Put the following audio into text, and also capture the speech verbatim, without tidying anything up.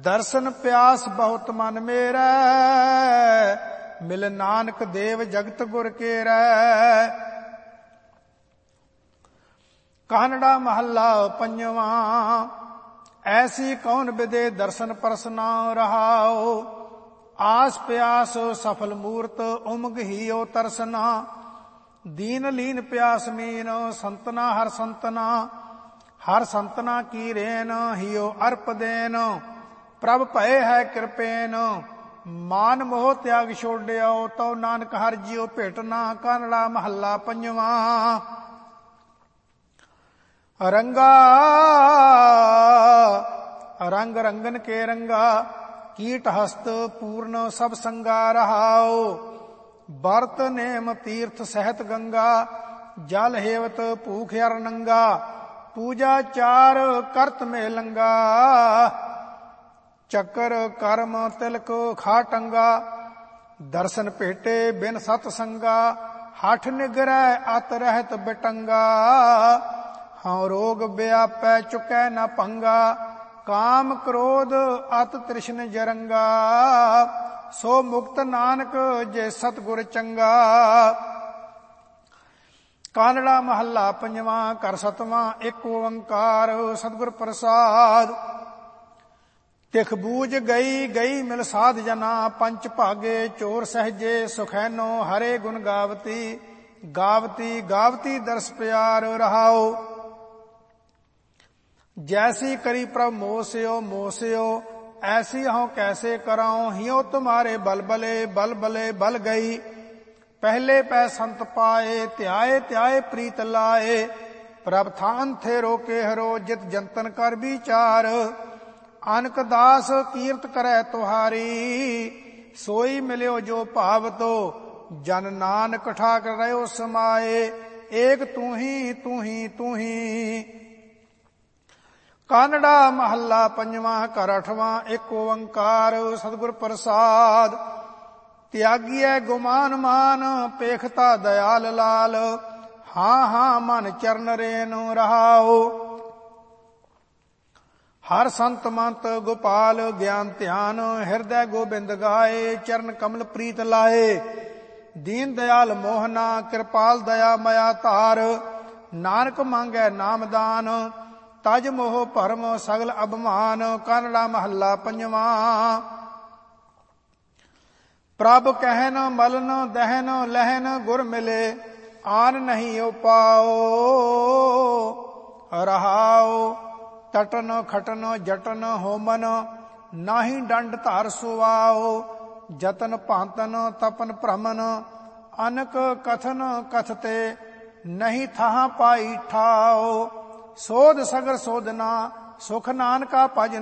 दर्शन प्यास बहुत मन मेरा, मिल नानक देव जगत गुर केरै। कानड़ा महला पंजवा। ऐसी कौन विदे दर्शन परसना रहाओ, आस प्यास सफल मूर्त उमग हियो तरसना। दीन लीन प्यास मीन संतना हर संतना, हर संतना की रेन हियो अर्प देन। प्रभ भय है कृपेन, मान मोह त्याग छोड़ियो, तो नानक हर जियो भेटना। कानड़ा महला पंजवा। रंगा रंग रंगन के रंगा, कीट हस्त पूर्ण सब संगा रहाओ। बरत नेम तीर्थ सहत गंगा, जल हेवत भूख हर नंगा। पूजा चार करत में लंगा, चक्कर कर्म तिलक खाटंगा। दर्शन भेटे बिन सतसंगा, हठ निगरह अत रहत बिटंगा। हाँ रोग व्यापै चुकै न पंगा, काम क्रोध अत तृष्ण जरंगा। सो मुक्त नानक जे सतगुर चंगा। कानड़ा महला पंजवा। कर सतवां एक ओंकार, सतगुर प्रसाद। तिख बूझ गई गई मिल साध जना, पंच भागे चोर सहजे सुखैनो। हरे गुण गावती गावती गावती दर्श प्यार रहाओ। जैसी करी प्रभ मोस्यो मोस्यो, ऐसी हूं कैसे कराऊं। हियो तुम्हारे बल बले बल बले बल गई। पहले पै संत पाए, त्याए त्याए प्रीत लाए। प्रभ थान थे रोके हरो, जित जंतन कर विचार। अनक दास कीर्त करे तुहारी, सोई मिल्यो जो भाव तो। जन नानक ठाक रहो समाए, एक तू ही तू ही तू ही। कानड़ा महला पंजवा। कर अठवां एक ओंकार, सतगुर प्रसाद। त्यागिए गुमान मान, पेखता दयाल लाल। हाँ हाँ मन चरण रेन रहाओ। हर संत मंत गोपाल ज्ञान ध्यान, हृदय गोबिंद गाए। चरण कमल प्रीत लाए, दीन दयाल मोहना। कृपाल दया मया तार, नानक मांगै नाम दान। तज मोह भरम सगल अभिमान। कानड़ा महला पंजवा। प्रभ कहन मलन दहन लहन, गुर मिले आन नहीं उपाओ। रहाओ तटन खटन जटन होमन, नाहि दंड धार सुवाओ। जतन भांतन तपन भ्रमन, अनक कथन कथते। नहीं था पाई ठाओ, सोध सगर सोधना। सुख नानका भज